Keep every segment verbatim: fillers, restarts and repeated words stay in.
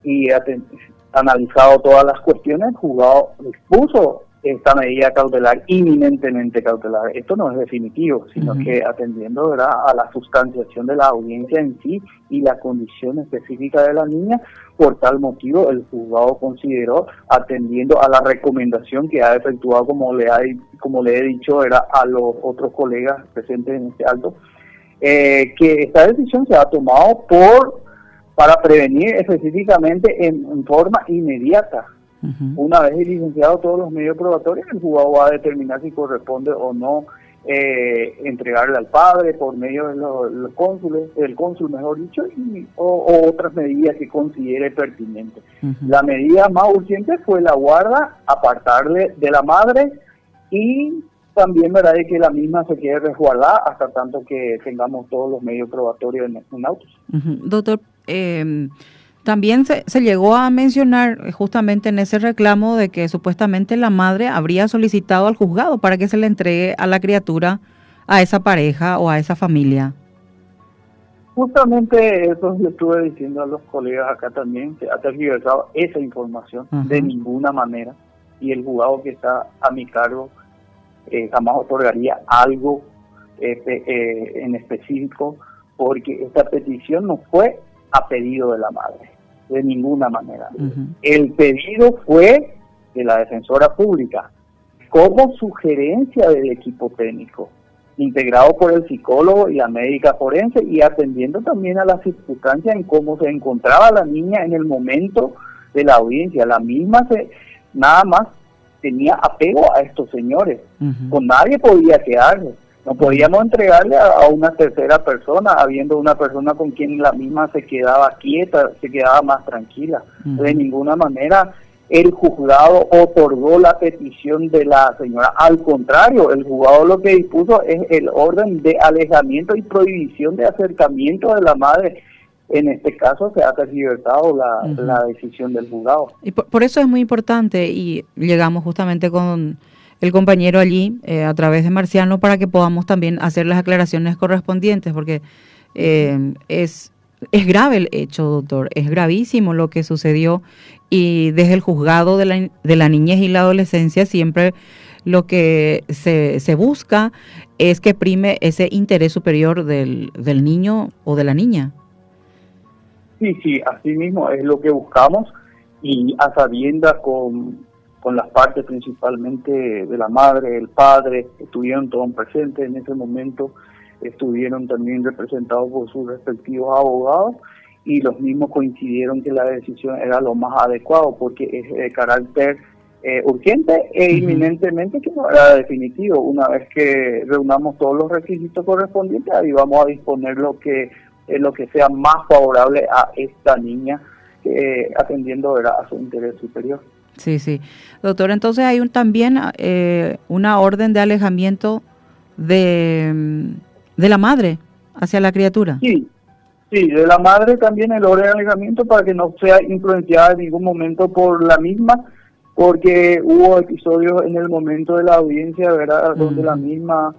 y aten- analizado todas las cuestiones, el juzgado dispuso esta medida cautelar, inminentemente cautelar. Esto no es definitivo, sino uh-huh. que atendiendo, ¿verdad?, a la sustanciación de la audiencia en sí y la condición específica de la niña, por tal motivo el juzgado consideró, atendiendo a la recomendación que ha efectuado, como le, ha, como le he dicho, era a los otros colegas presentes en este acto, eh, que esta decisión se ha tomado por para prevenir específicamente en, en forma inmediata. Uh-huh. Una vez diligenciados todos los medios probatorios, el juzgado va a determinar si corresponde o no eh, entregarle al padre por medio de los, los cónsules, el cónsul mejor dicho, y, o, o otras medidas que considere pertinentes. Uh-huh. La medida más urgente fue la guarda, apartarle de la madre y también, ¿verdad?, de que la misma se quede resguardada hasta tanto que tengamos todos los medios probatorios en, en autos. Uh-huh. Doctor, eh... También se, se llegó a mencionar justamente en ese reclamo de que supuestamente la madre habría solicitado al juzgado para que se le entregue a la criatura a esa pareja o a esa familia. Justamente eso le estuve diciendo a los colegas acá también, se ha tergiversado esa información. Uh-huh. De ninguna manera, y el juzgado que está a mi cargo eh, jamás otorgaría algo eh, eh, en específico, porque esta petición no fue a pedido de la madre, de ninguna manera. Uh-huh. El pedido fue de la defensora pública, como sugerencia del equipo técnico, integrado por el psicólogo y la médica forense, y atendiendo también a las circunstancias en cómo se encontraba la niña en el momento de la audiencia. La misma se, nada más tenía apego a estos señores, uh-huh. Con nadie podía quedarse. No podíamos entregarle a, a una tercera persona, habiendo una persona con quien la misma se quedaba quieta, se quedaba más tranquila. Uh-huh. De ninguna manera el juzgado otorgó la petición de la señora. Al contrario, el juzgado lo que dispuso es el orden de alejamiento y prohibición de acercamiento de la madre. En este caso se ha tergiversado la, uh-huh. la decisión del juzgado. Y por, por eso es muy importante, y llegamos justamente con el compañero allí, eh, a través de Marciano, para que podamos también hacer las aclaraciones correspondientes, porque eh, es, es grave el hecho, doctor, es gravísimo lo que sucedió, y desde el juzgado de la, de la niñez y la adolescencia siempre lo que se, se busca es que prime ese interés superior del, del niño o de la niña. Sí, sí, así mismo es lo que buscamos, y a sabiendas con... con las partes principalmente de la madre, el padre, estuvieron todos presentes en ese momento, estuvieron también representados por sus respectivos abogados, y los mismos coincidieron que la decisión era lo más adecuado, porque es de carácter eh, urgente e uh-huh. inminentemente, que no era definitivo. Una vez que reunamos todos los requisitos correspondientes, ahí vamos a disponer lo que, eh, lo que sea más favorable a esta niña, eh, atendiendo, ¿verdad?, a su interés superior. Sí, sí. Doctor, entonces hay un, también eh, una orden de alejamiento de, de la madre hacia la criatura. Sí, sí, de la madre también el orden de alejamiento para que no sea influenciada en ningún momento por la misma, porque hubo episodios en el momento de la audiencia, ¿verdad?, donde uh-huh. la misma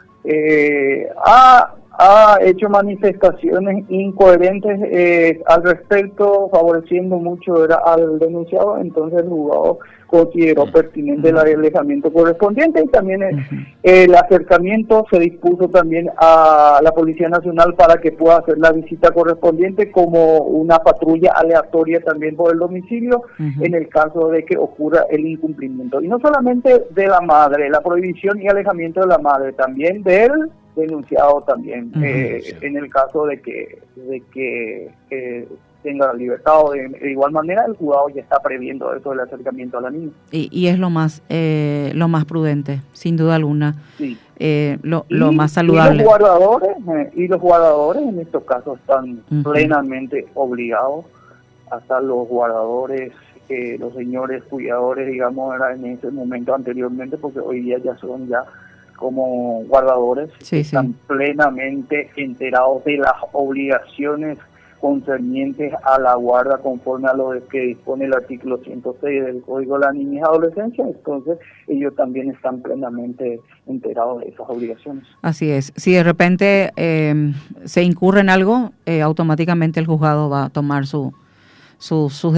eh, ha, ha hecho manifestaciones incoherentes eh, al respecto, favoreciendo mucho, ¿verdad?, al denunciado. Entonces el juzgado consideró pertinente el alejamiento correspondiente, y también el, uh-huh. el acercamiento se dispuso también a la Policía Nacional para que pueda hacer la visita correspondiente como una patrulla aleatoria también por el domicilio, uh-huh. en el caso de que ocurra el incumplimiento. Y no solamente de la madre, la prohibición y alejamiento de la madre, también del denunciado también, uh-huh. eh, sí. en el caso de que, de que eh, tenga libertad, o de, de igual manera el juzgado ya está previendo eso del acercamiento a la niña. Y, y es lo más eh, lo más prudente, sin duda alguna, sí. eh, lo, y, lo más saludable. Y los guardadores, eh, y los guardadores en estos casos están uh-huh. plenamente obligados, hasta los guardadores, eh, los señores cuidadores, digamos, era en ese momento anteriormente, porque hoy día ya son ya como guardadores, sí, están sí. plenamente enterados de las obligaciones concernientes a la guarda conforme a lo que dispone el artículo ciento seis del Código de la Niñez y Adolescencia. Entonces ellos también están plenamente enterados de esas obligaciones. Así es. Si de repente eh, se incurre en algo, eh, automáticamente el juzgado va a tomar su sus